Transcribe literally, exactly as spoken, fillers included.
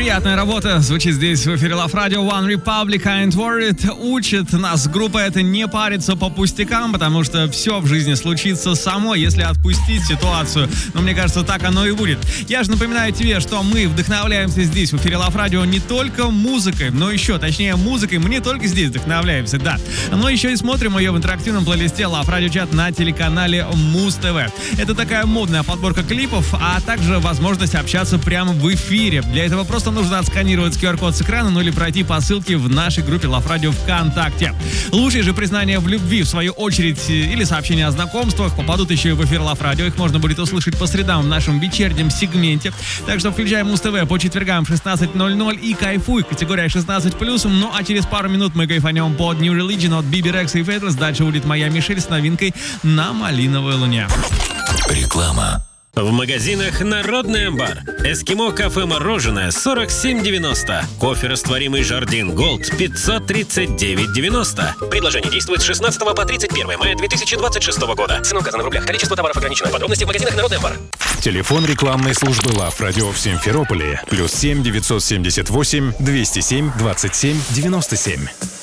Приятная работа звучит здесь в эфире Love Radio. One Republic, I ain't worried. Учит нас группа это не париться по пустякам, потому что все в жизни случится само, если отпустить ситуацию. Но мне кажется, так оно и будет. Я же напоминаю тебе, что мы вдохновляемся здесь в эфире Love Radio не только музыкой, но еще, точнее, музыкой мы не только здесь вдохновляемся, да. Но еще и смотрим ее в интерактивном плейлисте Love Radio Chat на телеканале Муз ТВ. Это такая модная подборка клипов, а также возможность общаться прямо в эфире. Для этого просто нужно отсканировать ку ар код с экрана, ну или пройти по ссылке в нашей группе Love Radio ВКонтакте. Лучшие же признания в любви, в свою очередь, или сообщения о знакомствах попадут еще и в эфир Love Radio. Их можно будет услышать по средам в нашем вечернем сегменте. Так что включаем Муз ТВ по четвергам в шестнадцать ноль ноль и кайфуй. Категория шестнадцать плюс. Ну а через пару минут мы кайфанем под New Religion от Биби Рекса и Фейтлесс. Дальше будет моя Мишель с новинкой «На малиновой луне». Реклама. В магазинах «Народный амбар». Эскимо кафе мороженое сорок семь девяносто. Кофе растворимый Жардин Голд пятьсот тридцать девять девяносто. Предложение действует с шестнадцатого по тридцать первое мая две тысячи двадцать шестого года. Цена указана в рублях. Количество товаров ограничено. Подробности в магазинах «Народный амбар». Телефон рекламной службы Love Radio в Симферополе. Плюс семь девятьсот семьдесят восемь двести семь двадцать семь девяносто семь.